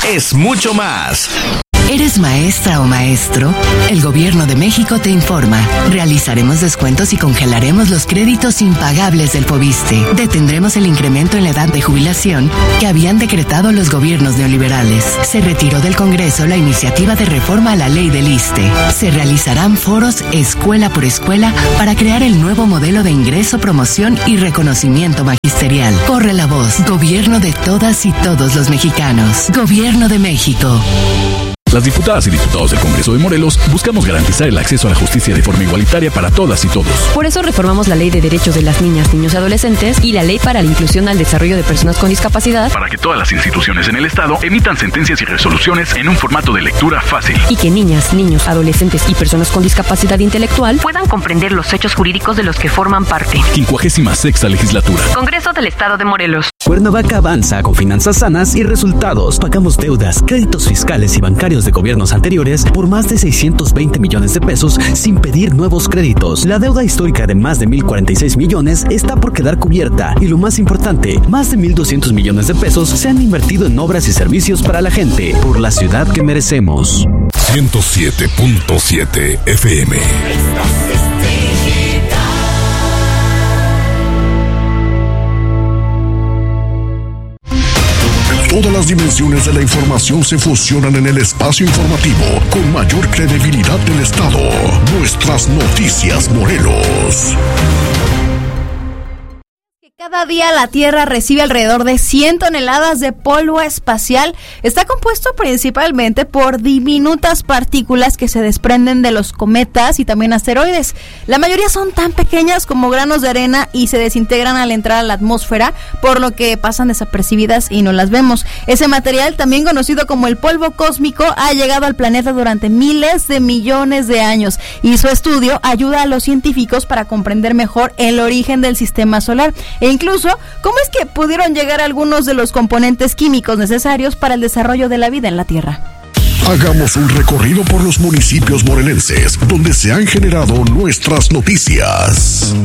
es mucho más. ¿Eres maestra o maestro? El Gobierno de México te informa. Realizaremos descuentos y congelaremos los créditos impagables del Fobiste. Detendremos el incremento en la edad de jubilación que habían decretado los gobiernos neoliberales. Se retiró del Congreso la iniciativa de reforma a la ley del ISSSTE. Se realizarán foros escuela por escuela para crear el nuevo modelo de ingreso, promoción y reconocimiento magisterial. Corre la voz. Gobierno de todas y todos los mexicanos. Gobierno de México. Las diputadas y diputados del Congreso de Morelos buscamos garantizar el acceso a la justicia de forma igualitaria para todas y todos. Por eso reformamos la Ley de Derechos de las Niñas, Niños y Adolescentes y la Ley para la Inclusión al Desarrollo de Personas con Discapacidad, para que todas las instituciones en el Estado emitan sentencias y resoluciones en un formato de lectura fácil. Y que niñas, niños, adolescentes y personas con discapacidad intelectual puedan comprender los hechos jurídicos de los que forman parte. 56ª Legislatura. Congreso del Estado de Morelos. Cuernavaca avanza con finanzas sanas y resultados. Pagamos deudas, créditos fiscales y bancarios de gobiernos anteriores por más de 620 millones de pesos sin pedir nuevos créditos. La deuda histórica de más de 1,046 millones está por quedar cubierta y lo más importante, más de 1,200 millones de pesos se han invertido en obras y servicios para la gente, por la ciudad que merecemos. 107.7 FM. Todas las dimensiones de la información se fusionan en el espacio informativo con mayor credibilidad del Estado. Nuestras Noticias Morelos. Cada día la Tierra recibe alrededor de 100 toneladas de polvo espacial. Está compuesto principalmente por diminutas partículas que se desprenden de los cometas y también asteroides. La mayoría son tan pequeñas como granos de arena y se desintegran al entrar a la atmósfera, por lo que pasan desapercibidas y no las vemos. Ese material, también conocido como el polvo cósmico, ha llegado al planeta durante miles de millones de años y su estudio ayuda a los científicos para comprender mejor el origen del sistema solar e incluso cómo es que pudieron llegar algunos de los componentes químicos necesarios para el desarrollo de la vida en la Tierra. Hagamos un recorrido por los municipios morelenses donde se han generado nuestras noticias.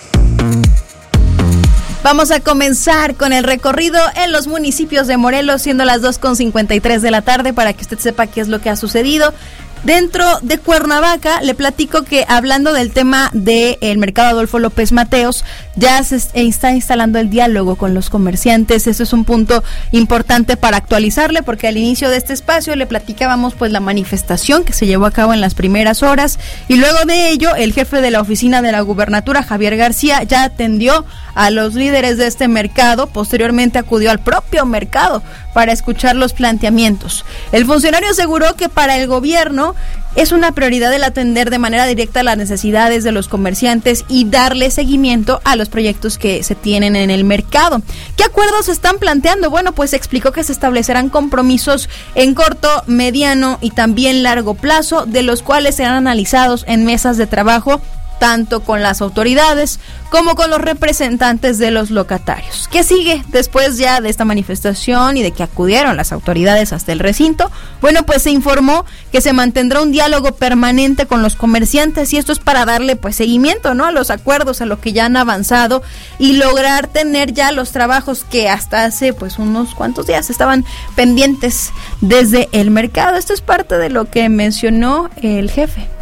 Vamos a comenzar con el recorrido en los municipios de Morelos, siendo las 2:53 de la tarde, para que usted sepa qué es lo que ha sucedido. Dentro de Cuernavaca, le platico que hablando del tema del mercado Adolfo López Mateos, ya se está instalando el diálogo con los comerciantes. Eso es un punto importante para actualizarle, porque al inicio de este espacio le platicábamos pues la manifestación que se llevó a cabo en las primeras horas, y luego de ello el jefe de la oficina de la gubernatura, Javier García, ya atendió a los líderes de este mercado. Posteriormente acudió al propio mercado para escuchar los planteamientos. El funcionario aseguró que para el gobierno es una prioridad el atender de manera directa las necesidades de los comerciantes y darle seguimiento a los proyectos que se tienen en el mercado. ¿Qué acuerdos se están planteando? Bueno, pues explicó que se establecerán compromisos en corto, mediano y también largo plazo, de los cuales serán analizados en mesas de trabajo tanto con las autoridades como con los representantes de los locatarios. ¿Qué sigue después ya de esta manifestación y de que acudieron las autoridades hasta el recinto? Bueno, pues se informó que se mantendrá un diálogo permanente con los comerciantes, y esto es para darle pues seguimiento, ¿no?, a los acuerdos, a lo que ya han avanzado y lograr tener ya los trabajos que hasta hace pues unos cuantos días estaban pendientes desde el mercado. Esto es parte de lo que mencionó el jefe.